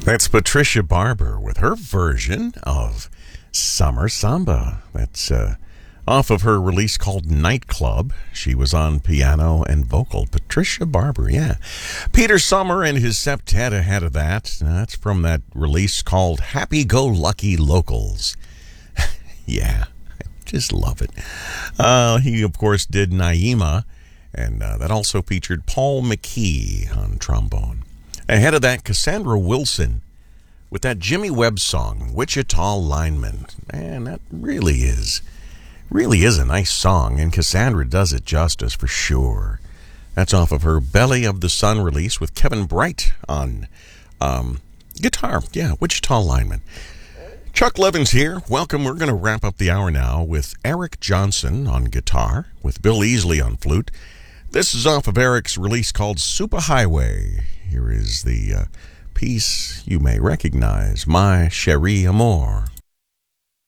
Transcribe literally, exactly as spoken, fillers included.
That's Patricia Barber with her version of Summer Samba. That's uh, off of her release called Nightclub. She was on piano and vocal. Patricia Barber, yeah. Peter Sommer and his septet ahead of that. That's from that release called Happy Go Lucky Locals. Yeah, I just love it. Uh, he, of course, did Naima, and uh, that also featured Paul McKee on trombone. Ahead of that, Cassandra Wilson with that Jimmy Webb song, Wichita Lineman. Man, that really is, really is a nice song, and Cassandra does it justice for sure. That's off of her Belly of the Sun release with Kevin Bright on um, guitar. Yeah, Wichita Lineman. Chuck Levin's here. Welcome. We're going to wrap up the hour now with Eric Johnson on guitar, with Bill Easley on flute. This is off of Eric's release called Superhighway. Here is the uh, piece you may recognize, My Cherie Amour.